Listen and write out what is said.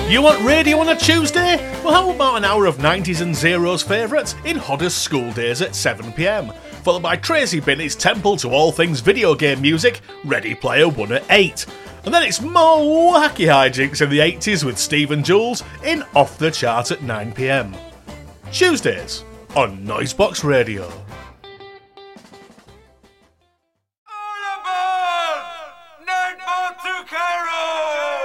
You want radio on a Tuesday? Well, how about an hour of 90s and zeros favourites in Hodder's School Days at 7pm, followed by Tracy Binnett's temple to all things video game music, Ready Player One at 8. And then it's more wacky hijinks in the 80s with Steve and Jules in Off the Chart at 9pm. Tuesdays on Noisebox Radio.